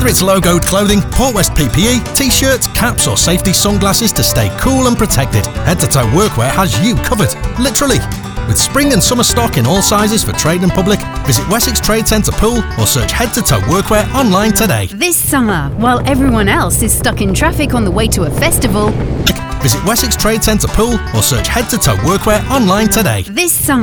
Whether it's logoed clothing, Port West PPE, t-shirts, caps or safety sunglasses to stay cool and protected, Head to Toe Workwear has you covered, literally. With spring and summer stock in all sizes for trade and public, visit Wessex Trade Centre Poole or search Head to Toe Workwear online today. This summer, while everyone else is stuck in traffic on the way to a festival, Visit Wessex Trade Centre Poole or search Head to Toe Workwear online today. this summer